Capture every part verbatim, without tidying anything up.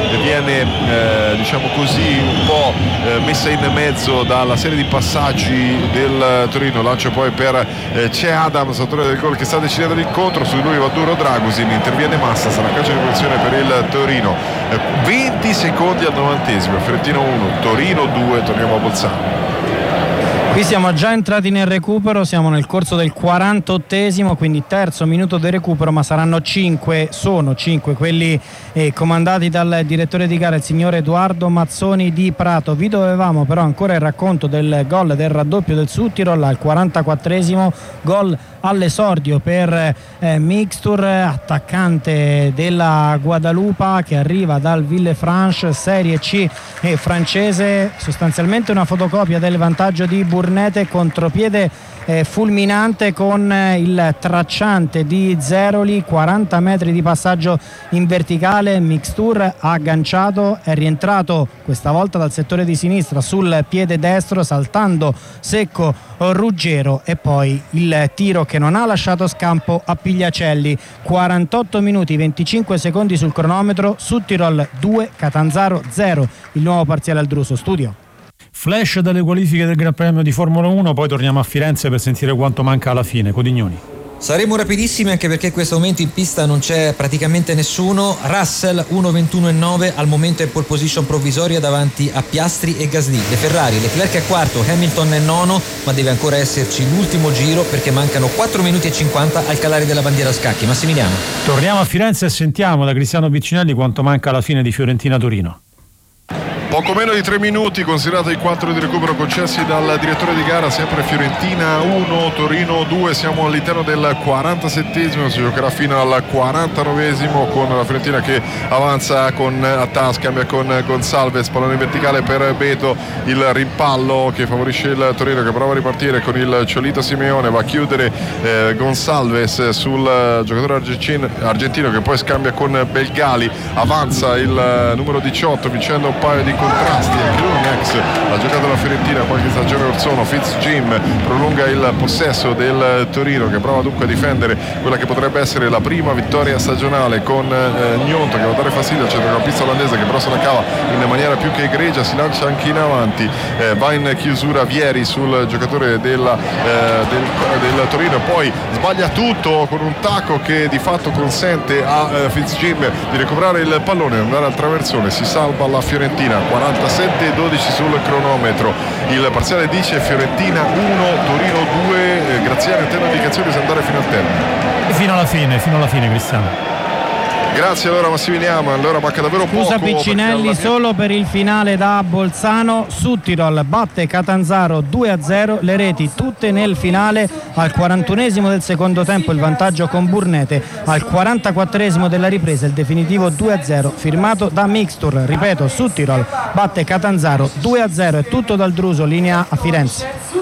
viene eh, diciamo così un po' eh, messa in mezzo dalla serie di passaggi del Torino. Lancio poi per eh, c'è Adams, autore del gol, che sta decidendo l'incontro. Su lui va duro Dragusin, interviene Massa, sarà calcio di punizione per il Torino. eh, venti secondi al novantesimo, Fiorentina uno Torino due. Torniamo a Bolzano. Qui siamo già entrati nel recupero, siamo nel corso del quarantottesimo, quindi terzo minuto del recupero, ma saranno cinque, sono cinque quelli eh, comandati dal direttore di gara, il signor Edoardo Mazzoni di Prato. Vi dovevamo però ancora il racconto del gol del raddoppio del Südtirol al quarantaquattresimo, gol all'esordio per eh, Mixtur, attaccante della Guadalupa che arriva dal Villefranche, Serie C eh, francese, sostanzialmente una fotocopia del vantaggio di Burnete, contropiede eh, fulminante con eh, il tracciante di Zeroli, quaranta metri di passaggio in verticale. Mixtur ha agganciato, è rientrato questa volta dal settore di sinistra sul piede destro, saltando secco Ruggero, e poi il tiro che non ha lasciato scampo a Pigliacelli. Quarantotto minuti venticinque secondi sul cronometro, Südtirol due Catanzaro zero, il nuovo parziale al Druso. Studio. Flash dalle qualifiche del Gran Premio di Formula uno, poi torniamo a Firenze per sentire quanto manca alla fine. Codignoni. Saremo rapidissimi anche perché in questo momento in pista non c'è praticamente nessuno. Russell uno ventuno e nove al momento è in pole position provvisoria davanti a Piastri e Gasly. Le Ferrari, Leclerc è quarto, Hamilton è nono, ma deve ancora esserci l'ultimo giro perché mancano quattro minuti e cinquanta al calare della bandiera a scacchi. Massimiliano. Torniamo a Firenze e sentiamo da Cristiano Piccinelli quanto manca alla fine di Fiorentina-Torino. Poco meno di tre minuti, considerati i quattro di recupero concessi dal direttore di gara. Sempre Fiorentina uno Torino due. Siamo all'interno del quarantasettesimo, si giocherà fino al quarantanovesimo con la Fiorentina che avanza con Attas, cambia con Gonsalves, pallone in verticale per Beto, il rimpallo che favorisce il Torino che prova a ripartire con il Ciolito Simeone, va a chiudere eh, Gonsalves sul giocatore argentino, argentino che poi scambia con Belgali, avanza il numero diciotto vincendo un paio di contrasti, anche lui un ex, ha giocato la Fiorentina qualche stagione or sono. Fitzjim prolunga il possesso del Torino che prova dunque a difendere quella che potrebbe essere la prima vittoria stagionale con eh, Gnonto che va a dare fastidio al centrocampista olandese che però se la cava in maniera più che egregia, si lancia anche in avanti, eh, va in chiusura Vieri sul giocatore della, eh, del, del Torino e poi sbaglia tutto con un tacco che di fatto consente a eh, Fitzjim di recuperare il pallone e andare al traversone. Si salva la Fiorentina, quarantasette dodici sul cronometro, il parziale dice Fiorentina uno Torino due. eh, Graziani, a te l'indicazione di andare fino al termine. Fino alla fine, fino alla fine Cristiano. Grazie allora Massimiliano, allora manca davvero poco. Scusa Piccinelli, solo per il finale da Bolzano. Südtirol batte Catanzaro due a zero, le reti tutte nel finale. Al quarantunesimo del secondo tempo il vantaggio con Burnete, al quarantaquattresimo della ripresa il definitivo due a zero firmato da Mixtur. Ripeto, Südtirol batte Catanzaro due a zero. È tutto dal Druso, linea a Firenze.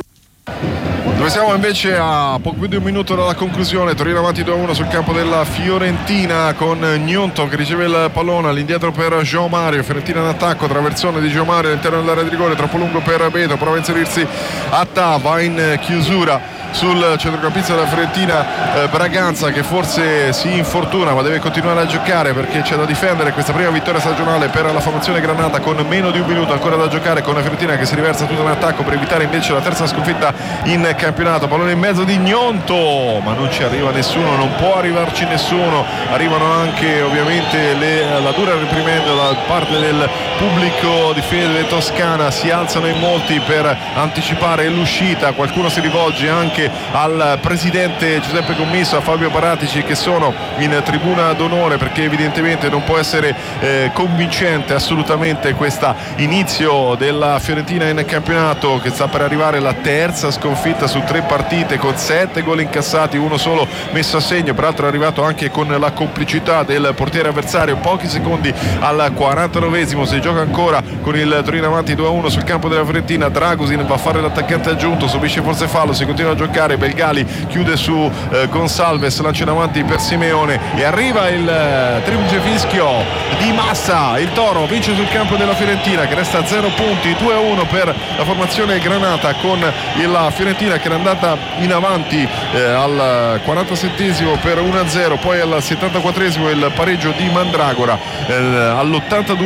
Dove siamo invece a poco più di un minuto dalla conclusione. Torino avanti due a uno sul campo della Fiorentina con Gnonto che riceve il pallone all'indietro per Gio Mario. Fiorentina in attacco, traversone di Gio Mario all'interno dell'area di rigore, troppo lungo per Beto, prova a inserirsi Attà, va in chiusura sul centrocampista della Fiorentina eh, Braganza che forse si infortuna ma deve continuare a giocare perché c'è da difendere questa prima vittoria stagionale per la formazione granata con meno di un minuto ancora da giocare, con la Fiorentina che si riversa tutto in attacco per evitare invece la terza sconfitta in campionato. Pallone in mezzo di Gnonto ma non ci arriva nessuno, non può arrivarci nessuno, arrivano anche ovviamente le, la dura reprimenda da parte del pubblico di Fede Toscana, si alzano in molti per anticipare l'uscita, qualcuno si rivolge anche al presidente Giuseppe Commisso, a Fabio Paratici che sono in tribuna d'onore perché evidentemente non può essere eh, convincente assolutamente questo inizio della Fiorentina in campionato che sta per arrivare la terza sconfitta su tre partite con sette gol incassati, uno solo messo a segno, peraltro è arrivato anche con la complicità del portiere avversario. Pochi secondi al quarantanovesimo, si gioca ancora con il Torino avanti due a uno sul campo della Fiorentina. Dragusin va a fare l'attaccante aggiunto, subisce forse fallo, si continua a giocare, Belgali chiude su eh, Gonsalves, lancia in avanti per Simeone e arriva il eh, triplice fischio di Massa. Il Toro vince sul campo della Fiorentina che resta a zero punti, due a uno per la formazione granata, con la Fiorentina che era andata in avanti eh, al quarantasettesimo per uno a zero, poi al settantaquattresimo il pareggio di Mandragora, eh, all'ottantadue